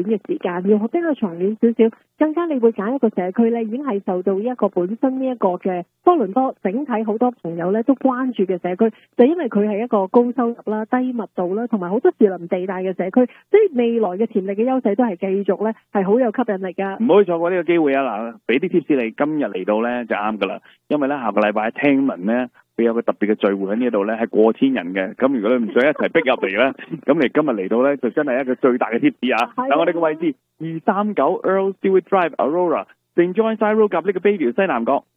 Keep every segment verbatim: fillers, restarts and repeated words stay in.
嘅時間，要比較長遠少少，更加你會揀一個社區咧，已經係受到一個本身呢一個嘅多倫多整體好多朋友咧都關注嘅社區，就因為佢係一個高收入啦、低密度啦，同埋好多士林地帶嘅社區，所以未來嘅潛力嘅優勢都係繼續咧係好有吸引力噶。 唔可以錯過呢個機會啊！嗱，俾啲 tips 你，今日嚟到咧就啱噶啦，因為咧下個禮拜聽聞咧會有個特別嘅聚會喺呢度咧，係過千人嘅。咁如果你唔想一齊逼入嚟咧，咁你今日嚟到咧就真係一個最大嘅 tips 啊！但我哋個位置二三九 Earl Stewart Drive Aurora。Saint John Side Road 夾呢個 Bayview 西南角。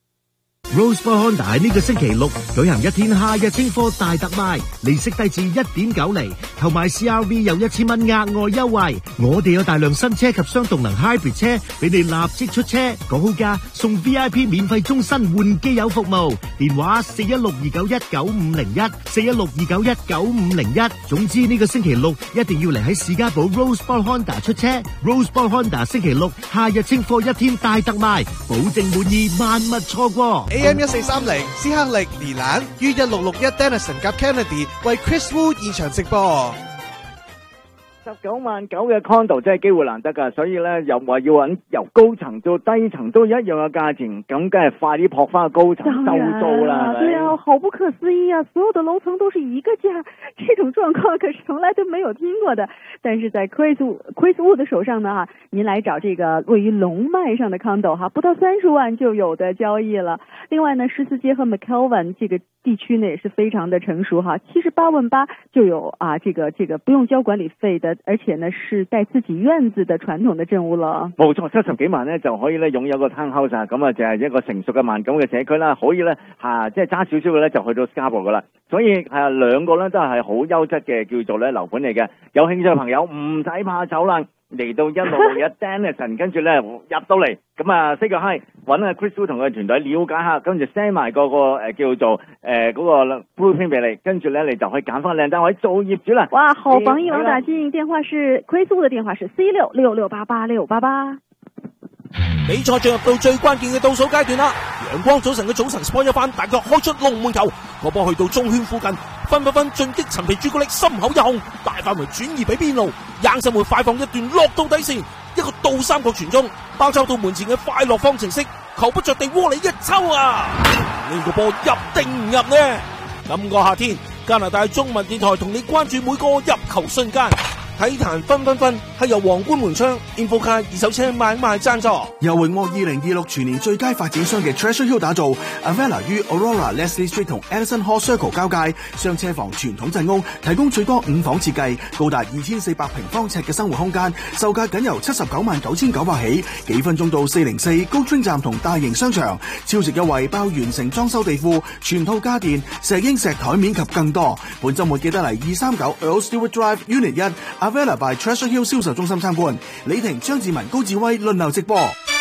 Rosebud Honda 喺呢個星期六舉行一天夏日清貨大特賣，利息低至一點九厘，購買 C R V 有一千蚊額外優惠。我哋有大量新車及雙動能 Hybrid 車俾你立即出車，講好價送 V I P 免費終身換機油服務。電話四一六二九一九五零一，四一六二九一九五零一。總之呢個星期六一定要嚟喺士嘉堡 Rosebud Honda 出車。Rosebud Honda 星期六夏日清貨一天大特賣，保證滿意，萬勿錯過。 A M 一四三零，斯克力連蘭於一六六一 Denison 夾 Kennedy 為 Chris Wu 現場直播。 十九萬九嘅 condo 真係機會難得㗎，所以咧又話要揾由高層到低層都一樣嘅價錢，咁梗係快啲撲翻去高層收租啦。 對啊，好不可思議啊！所有的樓層都是一個價，這種狀況可是從來都沒有聽過的。但是在 Chris Chris Wu 的手上呢，哈，您來找這個位於龍脈上的 condo 哈，不到三十萬就有的交易了。另外呢，獅子街和 McKelvin 這個地區呢也是非常的成熟哈，七十八萬八就有啊，這個這個不用交管理費的。而且呢，是帶自己院子的傳統的鎮屋了。 冇錯，七十幾萬呢就可以咧擁有個 townhouse 啊，咁啊就係一個成熟嘅萬錦嘅社區啦。可以咧嚇，即係揸少少嘅咧就去到 Scarborough 噶啦。所以係啊，兩個咧都係好優質嘅叫做咧樓盤嚟嘅。有興趣嘅朋友唔使怕醜啦，嚟到一六六一 Denison， 跟住咧入到嚟，咁啊 say 個 hi，揾阿 Chris Wu 同佢團隊了解下，跟住 send 埋個個誒叫做誒嗰個 blueprint 俾你，跟住咧你就可以揀翻靚單位做業主啦。 哇，好防疫網打進，電話是 Chris Wu 的電話是 C 六六六八八六八八。 比賽進入到最關鍵嘅倒數階段啦！陽光早晨嘅早晨 sport 一番，大腳開出龍門球，個波去到中圈附近，分不分進擊陳皮朱古力，心口一紅，大範圍轉移俾邊路，硬手門快放一段落到底線，一個倒三角傳中，包抄到門前嘅快樂方程式，球不着地窩裏一抽啊！呢個波入定唔入呢？今個夏天，加拿大中文電台同你關注每個入球瞬間。體壇分分分係由皇冠門窗 Infocar 二手車買賣贊助， 由榮獲二零二六全年最佳發展商嘅 Treasure Hill 打造 Avella 於 Aurora Leslie Street 同 Edison Hall Circle 交界，雙車房傳統鎮屋，提供最多五房設計，高達二千四百平方尺嘅生活空間，售價僅由七十九萬九千九百起，幾分鐘到四零四高川站同大型商場，超值優惠包完成裝修地庫、全套家電、石英石台面及更多。本週末記得嚟二三九 Earl Stewart Drive Unit 一。Avella by Treasure Hill 銷售中心參觀，李婷、張志文、高志威輪流直播。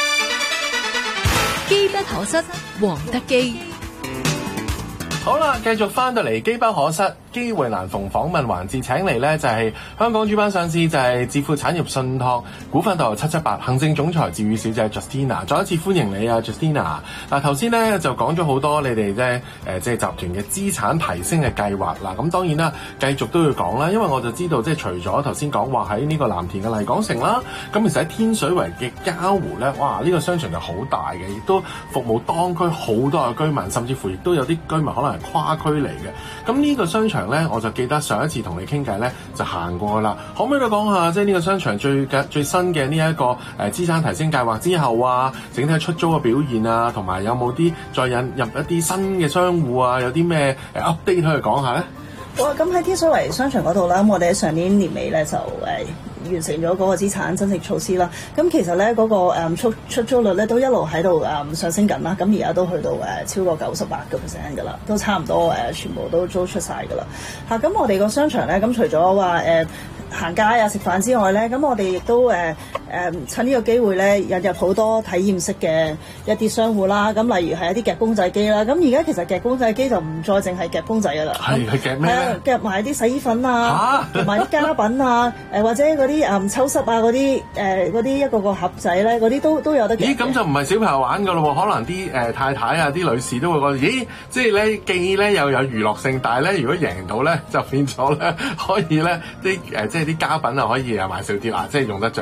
機不可失，黃德基。 好啦，繼續翻到嚟機不可失，機會難逢訪問環節，請嚟呢就係香港主板上市就係置富產業信託股份代號七七八行政總裁趙宇小姐 Justina， 再一次歡迎你啊 Justina。嗱頭先呢就講咗好多你哋咧誒即係集團嘅資產提升嘅計劃啦，咁當然啦繼續都要講啦，因為我就知道即係除咗頭先講話喺呢個藍田嘅麗港城啦，咁其實喺天水圍嘅嘉湖咧，哇呢個商場就好大嘅，亦都服務當區好多嘅居民，甚至乎亦都有啲居民可能跨區嚟嘅，咁呢個商場呢，我就記得上一次同你傾偈呢，就行過啦。可唔可以都講下，即係呢個商場最嘅最新嘅呢一個誒資產提升計劃之後啊，整體出租嘅表現啊，同埋有冇啲再引入一啲新嘅商戶啊，有啲咩誒 update 可以講下呢？ 好啊，咁喺天水圍商場嗰度啦，咁我哋喺上年年尾咧就誒、呃、完成咗嗰個資產增值措施啦。咁其實咧嗰、那個、嗯、出出租率咧都一路喺度誒上升緊啦。咁而家都去到誒、呃、超過九十八個 percent 㗎啦，都差唔多誒、呃、全部都租出晒㗎啦。嚇、啊，咁我哋個商場咧，咁除咗話誒行街啊食飯之外咧，咁我哋亦都誒誒、呃呃、趁呢個機會咧引入好多體驗式嘅一啲商戶啦。咁例如係一啲夾公仔機啦。咁而家其實夾公仔機就唔再淨係夾公仔㗎啦。 係係夾咩咧？ 夾埋啲洗衣粉啊，夾埋啲家品啊，誒或者嗰啲誒抽濕啊嗰啲誒嗰啲一個個盒仔咧，嗰啲都都有得夾。 咦，咁就唔係小朋友玩㗎咯喎？可能啲誒、呃、太太啊、啲女士都會覺得，咦，即係咧既咧又有娛樂性，但係咧如果贏到咧就變咗咧可以咧啲誒即係啲家品啊可以啊買少啲啦，即係用得着。